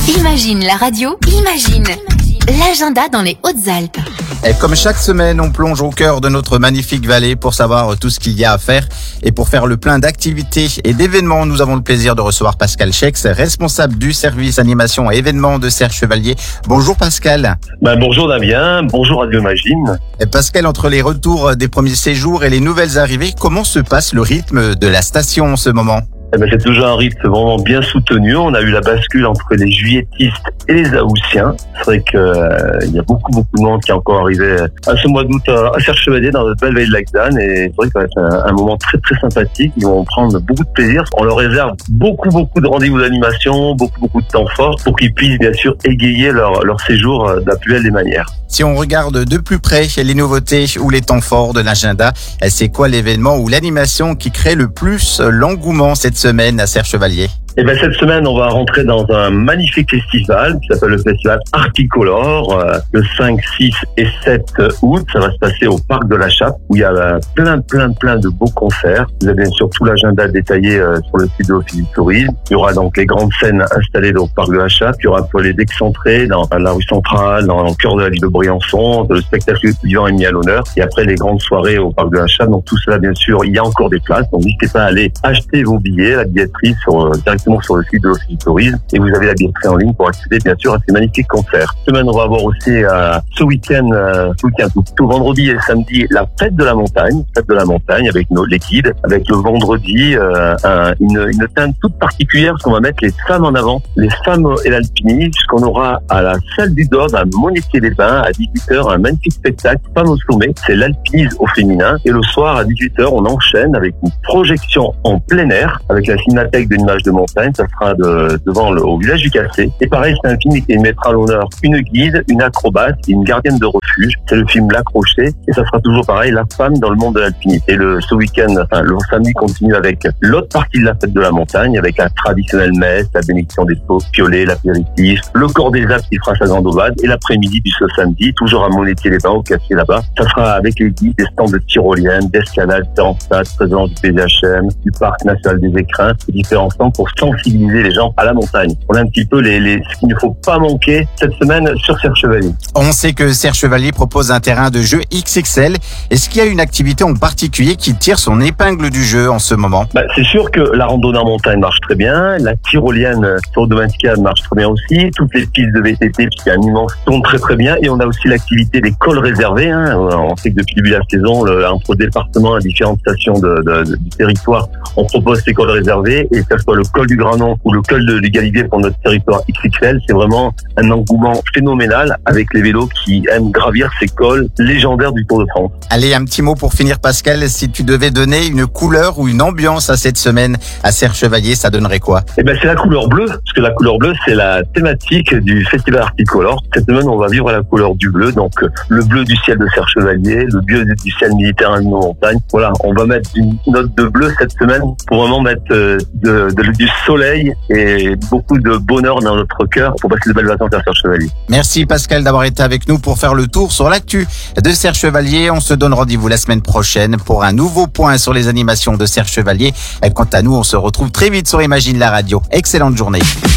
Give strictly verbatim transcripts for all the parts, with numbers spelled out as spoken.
Imagine la radio, imagine l'agenda dans les Hautes-Alpes. Et comme chaque semaine, on plonge au cœur de notre magnifique vallée pour savoir tout ce qu'il y a à faire. Et pour faire le plein d'activités et d'événements, nous avons le plaisir de recevoir Pascal Schex, responsable du service animation et événements de Serre Chevalier. Bonjour Pascal. Ben, bonjour Damien, bonjour Radio Imagine. Et Pascal, entre les retours des premiers séjours et les nouvelles arrivées, comment se passe le rythme de la station en ce moment ? Eh ben, c'est toujours un rythme vraiment bien soutenu. On a eu la bascule entre les juilletistes et les Haussiens. C'est vrai qu'il euh, y a beaucoup, beaucoup de monde qui est encore arrivé à ce mois d'août à Serre Chevalier dans notre belle vallée de Lac-d'Anne. Et c'est vrai que ça va être un, un moment très, très sympathique. Ils vont prendre beaucoup de plaisir. On leur réserve beaucoup, beaucoup de rendez-vous d'animation, beaucoup, beaucoup de temps fort pour qu'ils puissent bien sûr égayer leur, leur séjour de la plus belle des manières. Si on regarde de plus près les nouveautés ou les temps forts de l'agenda, c'est quoi l'événement ou l'animation qui crée le plus l'engouement cette semaine à Serre Chevalier ? Et ben cette semaine, on va rentrer dans un magnifique festival qui s'appelle le festival Articolore, euh, le cinq, six et sept août. Ça va se passer au Parc de la Chape où il y a euh, plein, plein, plein de beaux concerts. Vous avez bien sûr tout l'agenda détaillé euh, sur le site de l'Office du Tourisme. Il y aura donc les grandes scènes installées au Parc de la Chape. Il y aura un peu les excentrés dans la rue centrale, dans le cœur de la ville de Briançon. Le spectacle vivant est mis à l'honneur. Et après, les grandes soirées au Parc de la Chape. Donc tout cela, bien sûr, il y a encore des places. Donc n'hésitez pas à aller acheter vos billets, la billetterie sur euh, sur le site de l'Office du Tourisme, et vous avez la billetterie en ligne pour accéder bien sûr à ces magnifiques concerts. Cette semaine, on va avoir aussi euh, ce week-end, euh, ce week-end tout, tout vendredi et samedi, la fête de la montagne, fête de la montagne avec nos les guides, avec le vendredi euh, un, une, une teinte toute particulière parce qu'on va mettre les femmes en avant, les femmes et l'alpinisme, puisqu'on aura à la salle du Dôme à Monétier-les-Bains à dix-huit heures un magnifique spectacle, Femmes au sommet, c'est l'alpinisme au féminin, et le soir à dix-huit heures on enchaîne avec une projection en plein air avec la cinémathèque de l'image de montagne. Ça sera de, devant le, au village du Cassé. Et pareil, c'est un film qui mettra à l'honneur une guide, une acrobate et une gardienne de refuge. C'est le film L'Accroché. Et ça sera toujours pareil, la femme dans le monde de l'alpinisme. Et le, ce week-end, enfin, le samedi continue avec l'autre partie de la fête de la montagne, avec la traditionnelle messe, la bénédiction des piolets, l'apéritif, le corps des Alpes qui fera sa grande ovade. Et l'après-midi du ce samedi, toujours à Monétier-les-Bains, au Cassé là-bas, ça sera avec les guides, des stands de tyroliennes, d'escalade, différents stades, présence du P D H M, du Parc National des Écrins, et différents stands pour sensibiliser les gens à la montagne. On a un petit peu les, les, ce qu'il ne faut pas manquer cette semaine sur Serre Chevalier. On sait que Serre Chevalier propose un terrain de jeu X X L. Est-ce qu'il y a une activité en particulier qui tire son épingle du jeu en ce moment ? Bah, c'est sûr que la randonnée en montagne marche très bien, la tyrolienne sur de Skiad marche très bien aussi, toutes les pistes de V T T, puisqu'il y a un immense tourne très très bien, et on a aussi l'activité des cols réservés. Hein. On sait que depuis le début de la saison, le, entre départements et différentes stations de, de, de, du territoire, on propose ces cols réservés, et que ce soit le col du Granon ou le col de l'Égalité pour notre territoire X X L, c'est vraiment un engouement phénoménal avec les vélos qui aiment gravir ces cols légendaires du Tour de France. Allez, un petit mot pour finir Pascal, si tu devais donner une couleur ou une ambiance à cette semaine à Serre Chevalier, ça donnerait quoi ? Eh ben c'est la couleur bleue, parce que la couleur bleue c'est la thématique du festival Articolore. Cette semaine on va vivre à la couleur du bleu, donc le bleu du ciel de Serre Chevalier, le bleu du ciel méditerranéen de montagne. Voilà, on va mettre une note de bleu cette semaine pour vraiment mettre de, de, de, du soleil et beaucoup de bonheur dans notre cœur pour passer de belles vacances à Serre Chevalier. Merci Pascal d'avoir été avec nous pour faire le tour sur l'actu de Serre Chevalier. On se donne rendez-vous la semaine prochaine pour un nouveau point sur les animations de Serre Chevalier. Et quant à nous, on se retrouve très vite sur Imagine la radio. Excellente journée.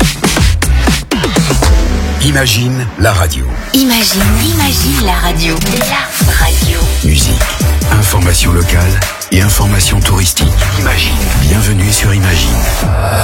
Imagine la radio. Imagine, imagine la radio. La radio. Musique, information locale et information touristique. Imagine. Bienvenue sur Imagine.